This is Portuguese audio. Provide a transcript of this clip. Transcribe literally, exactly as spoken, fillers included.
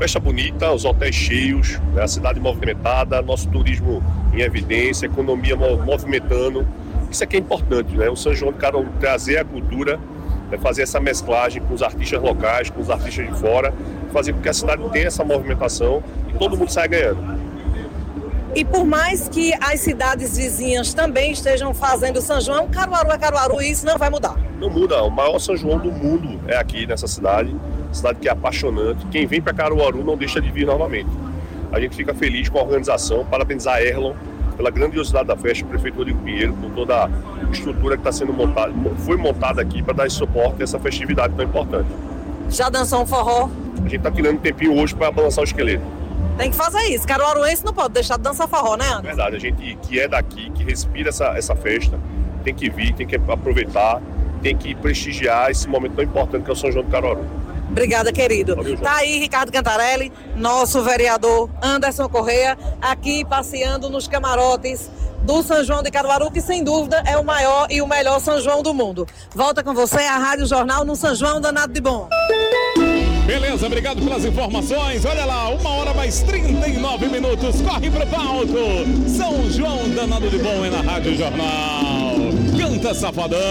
Festa bonita, os hotéis cheios, né? A cidade movimentada, nosso turismo em evidência, economia movimentando. Isso aqui é importante, né? O São João de Caruaru trazer a cultura, né? Fazer essa mesclagem com os artistas locais, com os artistas de fora, fazer com que a cidade tenha essa movimentação e todo mundo saia ganhando. E por mais que as cidades vizinhas também estejam fazendo São João, Caruaru é Caruaru e isso não vai mudar. Não muda, o maior São João do mundo é aqui nessa cidade. Cidade que é apaixonante. Quem vem para Caruaru não deixa de vir novamente. A gente fica feliz com a organização, parabenizar a Erlon pela grandiosidade da festa, o prefeito Rodrigo Pinheiro, por toda a estrutura que está sendo montada, foi montada aqui para dar esse suporte a essa festividade tão importante. Já dançou um forró? A gente está tirando um tempinho hoje para balançar o esqueleto. Tem que fazer isso. Caruaruense não pode deixar de dançar forró, né, Anderson? Verdade, a gente que é daqui, que respira essa, essa festa, tem que vir, tem que aproveitar, tem que prestigiar esse momento tão importante que é o São João de Caruaru. Obrigada, querido. Valeu, tá aí Ricardo Cantarelli, nosso vereador Anderson Correia, aqui passeando nos camarotes do São João de Caruaru, que sem dúvida é o maior e o melhor São João do mundo. Volta com você a Rádio Jornal no São João Danado de Bom. Beleza, obrigado pelas informações. Olha lá, uma hora mais trinta e nove minutos. Corre pro palco. São João Danado de Bom é na Rádio Jornal. Canta, Safadão.